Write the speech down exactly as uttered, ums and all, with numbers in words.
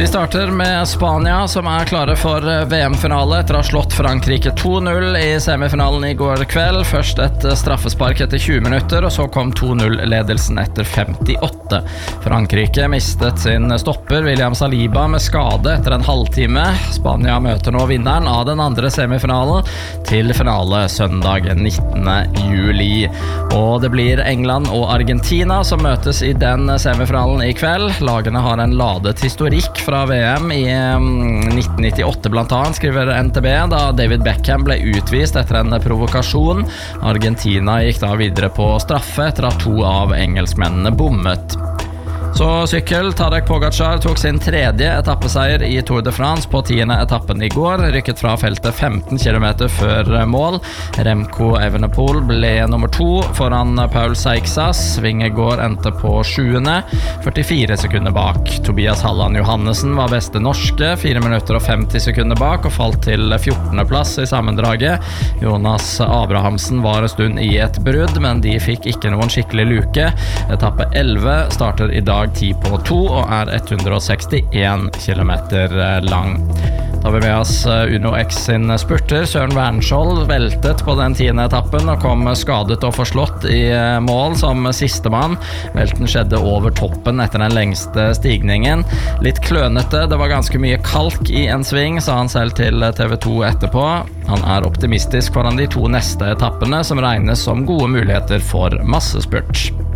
Vi starter med Spania, som er klare for V M-finale etter å ha slått Frankrike to null i semifinalen i går kveld. Først et straffespark etter tjue minutter, og så kom to null-ledelsen etter femtiåtte. Frankrike mistet sin stopper William Saliba med skade etter en halvtime. Spania møter nå vinneren av den andre semifinalen til finale søndag nittende juli. Og det blir England og Argentina som møtes i den semifinalen i kveld. Lagene har en ladet historikk fra V M i nitten nittiåtte blant annet, skriver N T B, da David Beckham ble utvist etter en provokasjon. Argentina gikk da videre på straffe etter at to av engelskmennene bommet. Så sykkel, Tadej Pogačar tok sin tredje etappeseier i Tour de France på tiende etappen i går, rykket fra feltet femten kilometer før mål. Remco Evenepoel ble nummer to foran Paul Seixas. Vingegaard endte på sjuende, førtifire sekunder bak. Tobias Halland Johannessen var beste norske, fire minutter og femti sekunder bak, og falt til fjortende plass i sammendraget. Jonas Abrahamsen var en stund i et brudd, men de fikk ikke noen skikkelig luke. Etappe elleve starter i dag ti på to og er hundre og sekstien kilometer lang. Da har vi med oss Uno X sin spurter. Søren Wernskjold veltet på den tiende etappen og kom skadet og forslått i mål som sistemann. Velten skjedde over toppen etter den lengste stigningen. Litt klønete, det var ganske mye kalk i en sving, sa han selv til T V to etterpå. Han er optimistisk foran de to neste etappene, som regnes som gode muligheter for massespurt.